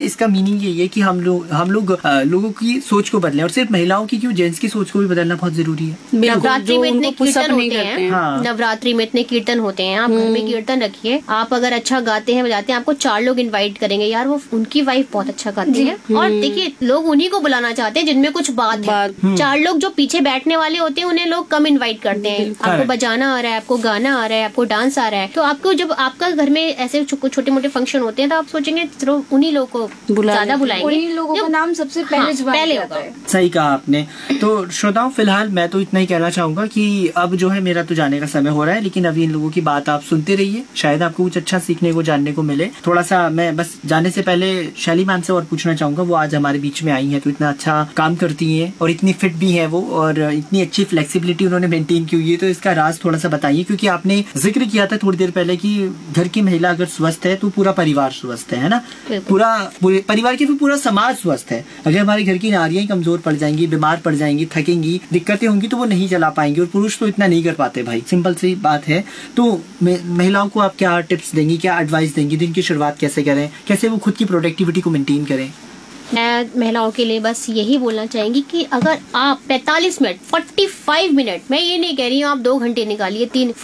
इसका मीनिंग यही है कि हम लोग लोगों की सोच को बदलें, और सिर्फ महिलाओं की क्यों, जेंट्स की सोच को भी बदलना बहुत जरूरी है। नवरात्रि में इतने कीर्तन होते हैं, हाँ। नवरात्रि में इतने कीर्तन होते हैं, आप घर में कीर्तन रखिए, आप अगर अच्छा गाते हैं बजाते हैं, आपको 4 लोग इनवाइट करेंगे, यार वो उनकी वाइफ बहुत अच्छा गाती है, और देखिए लोग उन्हीं को बुलाना चाहते हैं जिनमें कुछ बात है। 4 लोग जो पीछे बैठने वाले होते हैं उन्हें लोग कम इनवाइट करते हैं। आपको बजाना आ रहा है, आपको गाना आ रहा है, आपको डांस आ रहा है, तो आपको जब आपका घर में ऐसे छोटे मोटे फंक्शन होते हैं तो आप सोचेंगे चलो उन्हीं लोगों को ज्यादा बुलाएंगे, उन्हीं लोगों का नाम सबसे पहले होगा। सही कहा आपने। तो श्रोताओं, फिलहाल मैं तो इतना ही कहना चाहूंगा कि अब जो है मेरा तो जाने का समय हो रहा है, लेकिन अभी इन लोगों की बात आप सुनते रहिए, शायद आपको कुछ अच्छा सीखने को, जानने को मिले। थोड़ा सा मैं बस जाने से पहले शैली मैम से और पूछना चाहूंगा, वो आज हमारे बीच में आई है तो इतना अच्छा काम करती है और इतनी फिट भी है वो, और इतनी अच्छी फ्लेक्सिबिलिटी उन्होंने मेंटेन की हुई है, तो इसका राज थोड़ा सा बताइए, क्योंकि आपने जिक्र किया था थोड़ी देर पहले कि घर की महिला अगर स्वस्थ है तो पूरा परिवार स्वस्थ है ना, पूरा परिवार के फिर पूरा समाज स्वस्थ है। अगर हमारे घर की नारियां कमजोर पड़ जाएंगी, बीमार पड़ जाएंगी, थकेंगी, दिक्कतें होंगी, तो वो नहीं चला पाएंगे, और पुरुष तो इतना नहीं कर पाते भाई, सिंपल सी बात है। तो महिलाओं को आप क्या टिप्स देंगी, क्या एडवाइस देंगी, दिन की शुरुआत कैसे करें, कैसे वो खुद की प्रोडक्टिविटी को मेंटेन करें? मैं महिलाओं के लिए बस यही बोलना चाहेंगी कि अगर आप 45 मिनट 45 मिनट, मैं ये नहीं कह रही हूँ आप 2 घंटे निकालिए,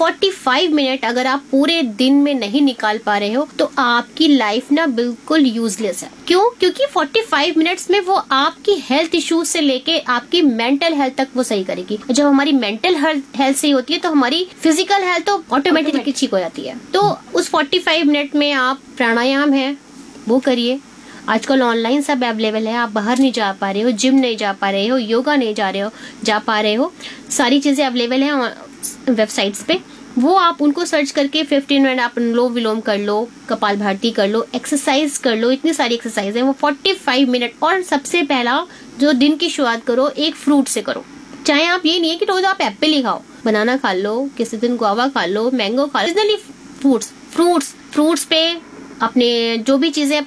45 मिनट अगर आप पूरे दिन में नहीं निकाल पा रहे हो तो आपकी लाइफ ना बिल्कुल यूजलेस है। क्यों? क्योंकि 45 मिनट्स में वो आपकी हेल्थ इश्यूज से लेके आपकी मेंटल हेल्थ तक वो सही करेगी। जब हमारी मेंटल हेल्थ सही होती है तो हमारी फिजिकल हेल्थ तो ऑटोमेटिकली ठीक हो जाती है। तो उस 45 मिनट में आप प्राणायाम है वो करिए। आजकल ऑनलाइन सब अवेलेबल है, आप बाहर नहीं जा पा रहे हो, जिम नहीं जा पा रहे हो, योगा नहीं जा पा रहे हो, सारी चीजें अवेलेबल है वेबसाइट्स पे, वो आप उनको सर्च करके 15 मिनट आप अनुलोम विलोम कर लो, कपाल भारती कर लो, एक्सरसाइज कर लो, इतनी सारी एक्सरसाइज है वो 45 मिनट। और सबसे पहला जो दिन की शुरुआत करो एक फ्रूट से करो। चाहे आप ये नहीं है कि रोज आप एप्पल ही खाओ, बनाना खा लो, किसी दिन गुआवा खा लो, मैंगो खा लो, फ्रूट्स पे अपने जो भी चीजें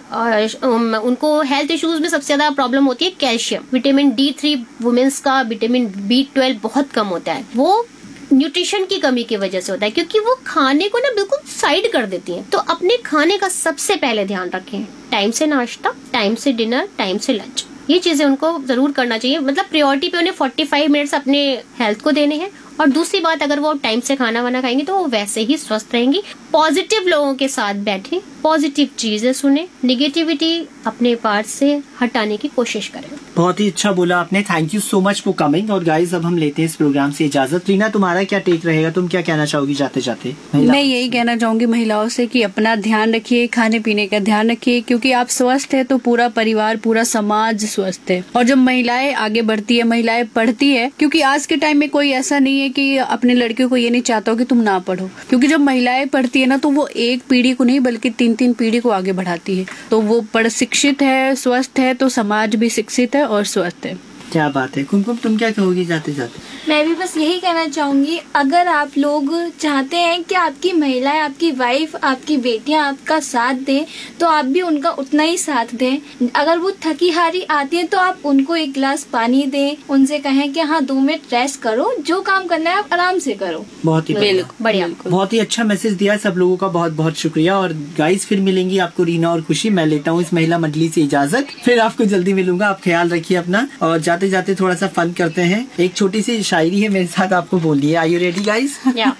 अपने उनको हेल्थ इश्यूज में सबसे ज्यादा प्रॉब्लम होती है कैल्शियम, विटामिन D3 वुमेन्स का, विटामिन B12 बहुत कम होता है, वो न्यूट्रिशन की कमी की वजह से होता है, क्योंकि वो खाने को ना बिल्कुल साइड कर देती हैं। तो अपने खाने का सबसे पहले ध्यान रखें, टाइम से नाश्ता, टाइम से डिनर, टाइम से लंच, ये चीजें उनको जरूर करना चाहिए। मतलब प्रायोरिटी पे उन्हें 45 मिनट्स अपने हेल्थ को देने हैं। और दूसरी बात, अगर वो टाइम से खाना वाना खाएंगी तो वो वैसे ही स्वस्थ रहेंगी। पॉजिटिव लोगों के साथ बैठे, पॉजिटिव चीजें सुने, निगेटिविटी अपने पार्ट से हटाने की कोशिश करें। बहुत ही अच्छा बोला आपने, thank you so much for coming. और गाइज अब हम लेते हैं इस प्रोग्राम से इजाजत। रीना, तुम्हारा क्या टेक रहेगा, तुम क्या कहना चाहोगी जाते जाते? मैं यही कहना चाहूंगी महिलाओं से कि अपना ध्यान रखिए, खाने पीने का ध्यान रखिए, क्योंकि आप स्वस्थ है तो पूरा परिवार, पूरा समाज स्वस्थ है। और जब महिलाएं आगे बढ़ती है, महिलाएं पढ़ती है, क्योंकि आज के टाइम में कोई ऐसा नहीं है कि अपने लड़कियों को ये नहीं चाहता हो कि तुम ना पढ़ो, क्योंकि जब महिलाएं पढ़ती है ना तो वो एक पीढ़ी को नहीं बल्कि 3-3 पीढ़ी को आगे बढ़ाती है। तो वो पढ़ शिक्षित है, स्वस्थ है, तो समाज भी शिक्षित है और स्वस्थ है। क्या बात है। कुमकुम, तुम क्या कहोगी जाते जाते? मैं भी बस यही कहना चाहूंगी, अगर आप लोग चाहते हैं कि आपकी महिलाएं, आपकी वाइफ, आपकी बेटियां आपका साथ दें, तो आप भी उनका उतना ही साथ दें। अगर वो थकी हारी आती हैं तो आप उनको एक गिलास पानी दें, उनसे कहें कि हाँ 2 मिनट रेस्ट करो, जो काम करना है आप आराम से करो। बहुत ही बढ़िया, बहुत ही अच्छा मैसेज दिया सब लोगों का, बहुत बहुत शुक्रिया। और गाइस फिर मिलेंगी आपको रीना और खुशी। मैं लेता हूँ इस महिला मंडली से इजाजत, फिर आपको जल्दी मिलूंगा। आप ख्याल रखिए अपना, और जाते जाते थोड़ा सा फन करते हैं। एक छोटी सी शायरी है मेरे साथ, आपको बोलनी है। Are you ready guys?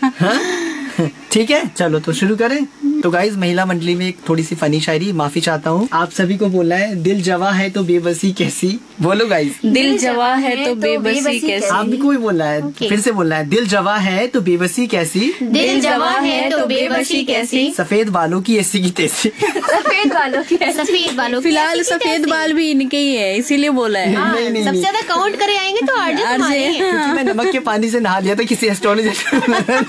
ठीक है, चलो तो शुरू करें। तो गाइज महिला मंडली में एक थोड़ी सी फनी शायरी, माफी चाहता हूँ। आप सभी को बोलना है, दिल जवा है तो बेबसी कैसी। बोलो गाइज। दिल जवा है तो बेबसी कैसी। आप भी कोई बोलना है, फिर से बोलना है, दिल जवा है तो बेबसी कैसी। दिल जवा है तो बेबसी कैसी। सफेद बालों की ऐसी की तैसी। सफेद बालों फिलहाल सफेद बाल भी इनके ही है, इसीलिए बोला है। नहीं, सबसे ज्यादा काउंट करे आएंगे तो क्योंकि मैं नमक के पानी से नहा लिया था किसी एस्ट्रोलॉजर।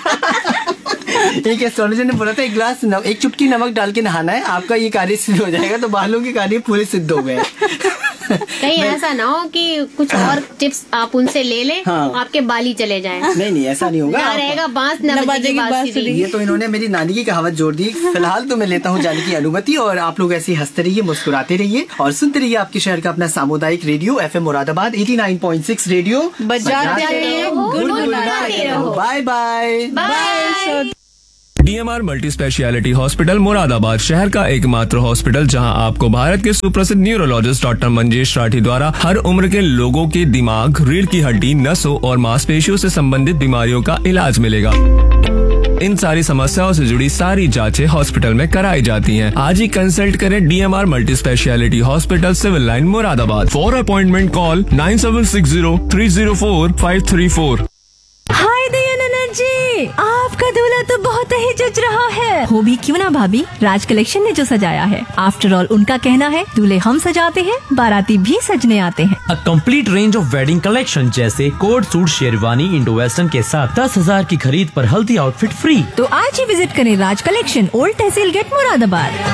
एक एस्ट्रोलॉजर ने बोला था एक चुटकी नमक डाल के नहाना है, आपका ये कार्य सिद्ध हो जाएगा। तो बालों के कार्य पूरे सिद्ध हो गए। कहीं ऐसा ना हो कि कुछ और टिप्स आप उनसे ले लें, आपके बाल ही चले जाएं। नहीं, ऐसा नहीं होगा। ना रहेगा बांस न बजेगी बांसुरी। ये तो इन्होंने मेरी नानी की कहावत जोड़ दी। फिलहाल तो मैं लेता हूँ जाने की अनुमति, और आप लोग ऐसे हंसते रहिए, मुस्कुराते रहिए और सुनते रहिए आपके शहर का अपना सामुदायिक रेडियो FM मुरादाबाद 89.6 रेडियो। बजाते रहो, गुनगुनाते रहो। Bye bye. DMR multi speciality hospital Moradabad शहर का एकमात्र हॉस्पिटल जहां आपको भारत के सुप्रसिद्ध न्यूरोलॉजिस्ट डॉक्टर मंजेश राठी द्वारा हर उम्र के लोगों के दिमाग, रीढ़ की हड्डी, नसों और मांसपेशियों से संबंधित बीमारियों का इलाज मिलेगा। इन सारी समस्याओं से जुड़ी सारी जांचें हॉस्पिटल में कराई जाती हैं। आज ही कंसल्ट करें DMR multi speciality hospital, civil line, Moradabad. For appointment call 9760304534। हाय दयानंद जी, आपका दूल्हा तो बहुत ही जच रहा है। हो भी क्यों ना भाभी, राज कलेक्शन ने जो सजाया है। आफ्टर ऑल उनका कहना है दूल्हे हम सजाते हैं, बाराती भी सजने आते हैं। A complete range of wedding collection जैसे coat suit, sherwani, Indo western के साथ 10,000 की खरीद पर हल्दी आउटफिट फ्री। तो आज ही विजिट करें राज कलेक्शन, ओल्ड तहसील गेट, मुरादाबाद।